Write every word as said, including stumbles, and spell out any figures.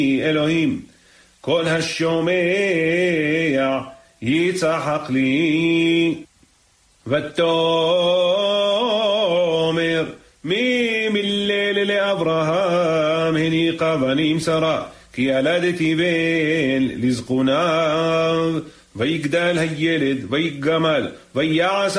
אלוהים, כל השומע יצחק לי. ותאמר מי מליל לאברהם הניqa בנים שרה, כי ילדתי בן לזקוניו. ויגדל הילד ויגמל ויעש